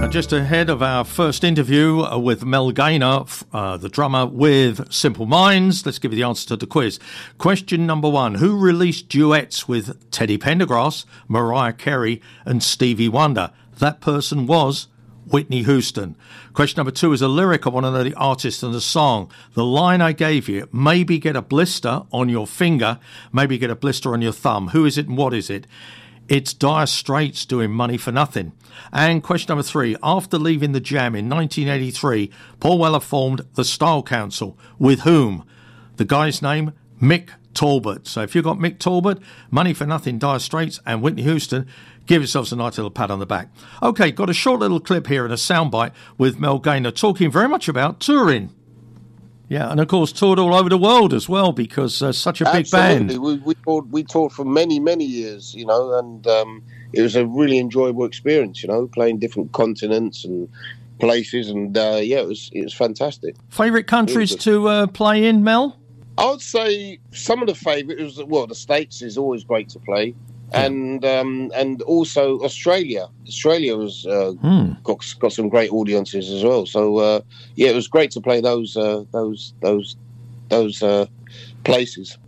Just ahead of our first interview with Mel Gaynor, the drummer with Simple Minds, let's give you the answer to the quiz. Question number 1. Who released duets with Teddy Pendergrass, Mariah Carey and Stevie Wonder? That person was Whitney Houston. Question number 2 is a lyric of one of the artists in the song. The line I gave you, maybe get a blister on your finger, maybe get a blister on your thumb. Who is it and what is it? It's Dire Straits doing Money for Nothing. And question number 3, after leaving the Jam in 1983, Paul Weller formed the Style Council. With whom? The guy's name, Mick Talbot. So if you've got Mick Talbot, Money for Nothing, Dire Straits and Whitney Houston, give yourselves a nice little pat on the back. OK, got a short little clip here and a soundbite with Mel Gaynor talking very much about touring. Yeah, and of course toured all over the world as well because such a big band. We toured for many, many years, you know, and it was a really enjoyable experience, you know, playing different continents and places, and it was fantastic. Favourite countries to play in, Mel? I would say some of the favourites, the States is always great to play. Yeah. And also Australia. Australia was got some great audiences as well. So it was great to play those places.